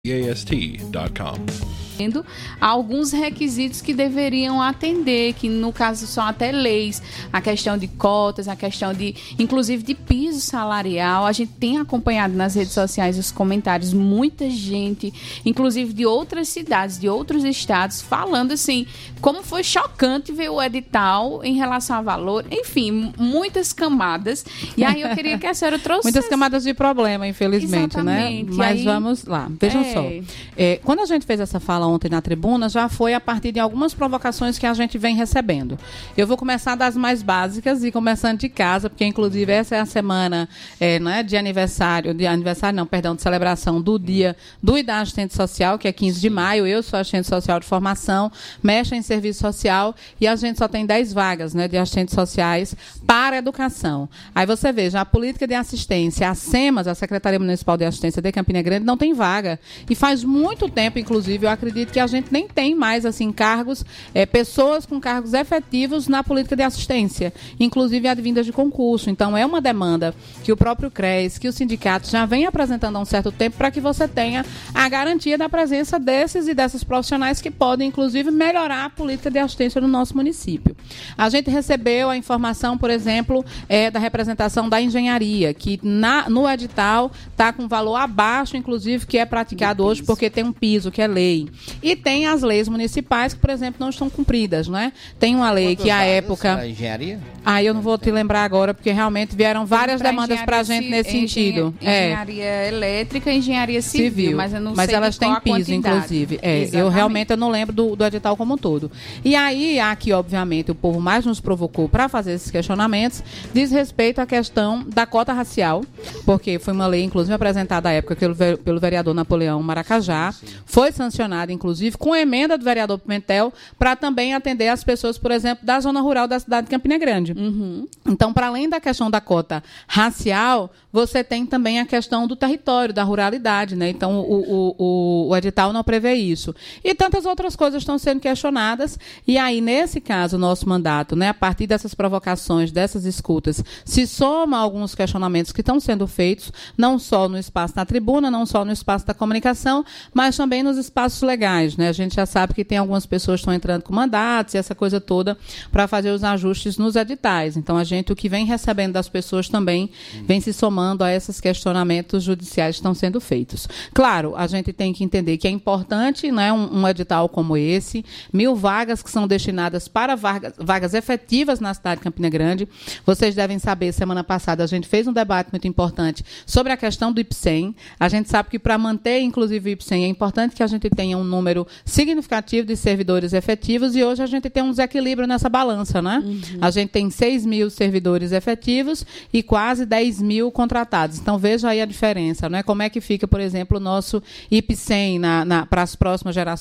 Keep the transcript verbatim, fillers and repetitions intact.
A S T ponto com. Alguns requisitos que deveriam atender, que no caso são até leis, a questão de cotas, a questão de, inclusive, de piso salarial. A gente tem acompanhado nas redes sociais os comentários, muita gente, inclusive de outras cidades, de outros estados, falando assim, como foi chocante ver o edital em relação a valor, enfim, muitas camadas. E aí eu queria que a senhora trouxe... Muitas camadas de problema, infelizmente, Exatamente. Né? Mas aí... vamos lá, vejam é... só. É, quando a gente fez essa fala ontem na tribuna, já foi a partir de algumas provocações que a gente vem recebendo. Eu vou começar das mais básicas e começando de casa, porque inclusive essa é a semana é, né, de aniversário, de aniversário não, perdão, de celebração do dia do I D A Assistente Social, que é quinze de maio. Eu sou assistente social de formação, mexo em serviço social e a gente só tem dez vagas, né, de assistentes sociais para a educação. Aí você veja, a política de assistência, a SEMAS, a Secretaria Municipal de Assistência de Campina Grande, não tem vaga. E faz muito tempo, inclusive, eu acredito que a gente nem tem mais assim cargos, é, pessoas com cargos efetivos na política de assistência, inclusive advindas de concurso. Então, é uma demanda que o próprio CRES, que o sindicato já vem apresentando há um certo tempo para que você tenha a garantia da presença desses e dessas profissionais que podem, inclusive, melhorar a política de assistência no nosso município. A gente recebeu a informação, por exemplo, é, da representação da engenharia, que na, no edital está com valor abaixo, inclusive, que é praticado hoje, porque tem um piso, que é lei. E tem as leis municipais que, por exemplo, não estão cumpridas, né? Tem uma lei Quantas que, à época... A engenharia? Ah, eu não vou te lembrar agora, porque realmente vieram várias pra demandas para a gente nesse sentido. Engenharia é. elétrica e engenharia civil, civil, mas eu não mas sei elas têm piso, quantidade. Inclusive. É, eu realmente eu não lembro do, do edital como um todo. E aí, aqui, obviamente, o povo mais nos provocou para fazer esses questionamentos, diz respeito à questão da cota racial, porque foi uma lei, inclusive, apresentada à época pelo, pelo vereador Napoleão Maracajá, sim, sim. Foi sancionada, inclusive, com emenda do vereador Pimentel, para também atender as pessoas, por exemplo, da zona rural da cidade de Campina Grande. Uhum. Então, para além da questão da cota racial, você tem também a questão do território, da ruralidade, né? Então, o, o, o, o edital não prevê isso. E tantas outras coisas estão sendo questionadas. E aí, nesse caso, o nosso mandato, né, a partir dessas provocações, dessas escutas, se soma a alguns questionamentos que estão sendo feitos, não só no espaço da tribuna, não só no espaço da comunicação, mas também nos espaços legais, né? A gente já sabe que tem algumas pessoas que estão entrando com mandatos e essa coisa toda para fazer os ajustes nos editais. Então, a gente, o que vem recebendo das pessoas também, vem se somando a esses questionamentos judiciais que estão sendo feitos. Claro, a gente tem que entender que é importante, né, um, um edital como esse, mil vagas que são destinadas para vagas, vagas efetivas na cidade de Campina Grande. Vocês devem saber, semana passada a gente fez um debate muito importante sobre a questão do I P S E M. A gente sabe que para manter, inclusive, o I P S E M é importante que a gente tenha um número significativo de servidores efetivos e hoje a gente tem um desequilíbrio nessa balança, né? Uhum. A gente tem seis mil servidores efetivos e quase dez mil contratados. Então, veja aí a diferença, né? Como é que fica, por exemplo, o nosso I P S E M na, na, para as próximas gerações.